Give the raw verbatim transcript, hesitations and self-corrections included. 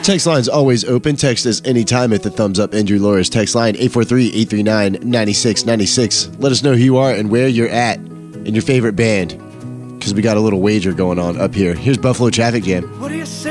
Text line's always open. Text us anytime at the Thumbs Up Andrew Lawrence text line, eight four three, eight three nine, nine six nine six. Let us know who you are and where you're at in your favorite band, because we got a little wager going on up here. Here's Buffalo Traffic Jam. What do you say?